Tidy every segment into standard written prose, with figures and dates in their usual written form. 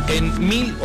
En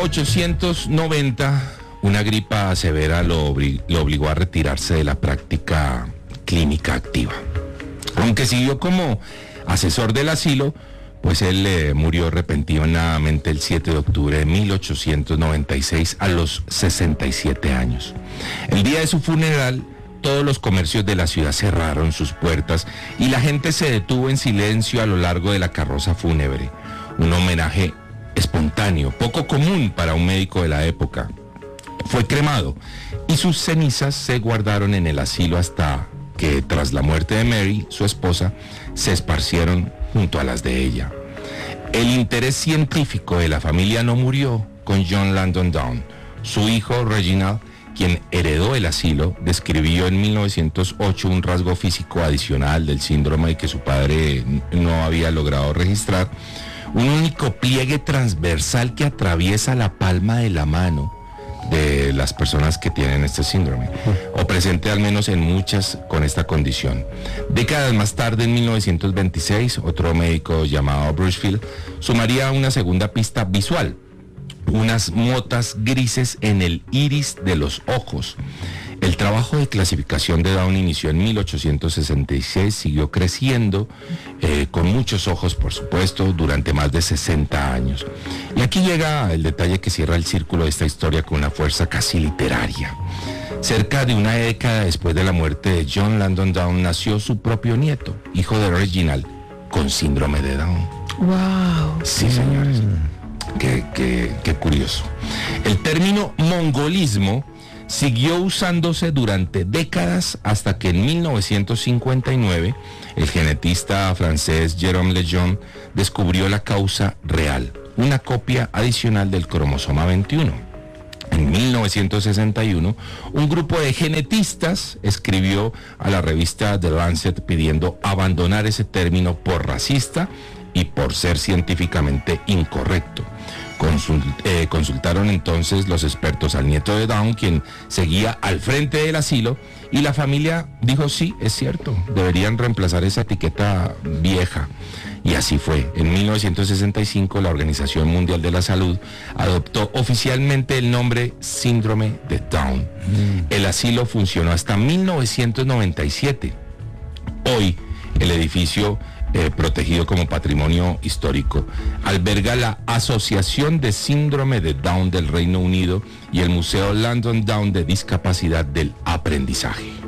1890, una gripa severa lo obligó a retirarse de la práctica clínica activa. Aunque siguió como asesor del asilo, pues él murió repentinamente el 7 de octubre de 1896 a los 67 años. El día de su funeral, todos los comercios de la ciudad cerraron sus puertas y la gente se detuvo en silencio a lo largo de la carroza fúnebre. Un homenaje espontáneo, poco común para un médico de la época. Fue cremado y sus cenizas se guardaron en el asilo hasta que, tras la muerte de Mary, su esposa, se esparcieron junto a las de ella. El interés científico de la familia no murió con John Langdon Down. Su hijo, Reginald, quien heredó el asilo, describió en 1908 un rasgo físico adicional del síndrome que su padre no había logrado registrar: un único pliegue transversal que atraviesa la palma de la mano de las personas que tienen este síndrome, o presente al menos en muchas con esta condición. Décadas más tarde, en 1926, otro médico llamado Brushfield sumaría una segunda pista visual: unas motas grises en el iris de los ojos. El trabajo de clasificación de Down inició en 1866, siguió creciendo, con muchos ojos, por supuesto, durante más de 60 años. Y aquí llega el detalle que cierra el círculo de esta historia con una fuerza casi literaria. Cerca de una década después de la muerte de John Langdon Down, nació su propio nieto, hijo de Reginald, con síndrome de Down. ¡Wow! Sí, señores. Qué curioso. El término mongolismo siguió usándose durante décadas hasta que en 1959 el genetista francés Jérôme Lejeune descubrió la causa real, una copia adicional del cromosoma 21. En 1961, un grupo de genetistas escribió a la revista The Lancet pidiendo abandonar ese término por racista y por ser científicamente incorrecto. Consultaron entonces los expertos al nieto de Down, quien seguía al frente del asilo, y la familia dijo: sí, es cierto, deberían reemplazar esa etiqueta vieja. Y así fue. En 1965 la Organización Mundial de la Salud adoptó oficialmente el nombre Síndrome de Down. El asilo funcionó hasta 1997. Hoy el edificio, protegido como patrimonio histórico, alberga la Asociación de Síndrome de Down del Reino Unido y el Museo Langdon Down de Discapacidad del Aprendizaje.